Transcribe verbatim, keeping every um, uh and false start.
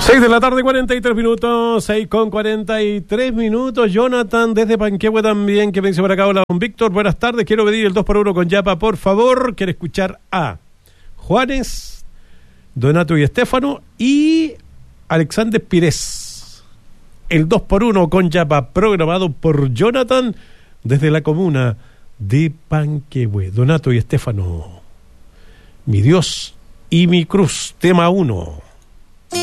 seis de la tarde, cuarenta y tres minutos, seis con cuarenta y tres minutos. Jonathan desde Panquehue también, que me dice por acá: hola, don Víctor, buenas tardes, quiero pedir el dos por uno con Yapa, por favor. Quiero escuchar a Juanes, Donato y Estefano y Alexander Pires. El dos por uno con Yapa, programado por Jonathan desde la comuna de Panquehue. Donato y Estefano, mi Dios y mi cruz, tema uno.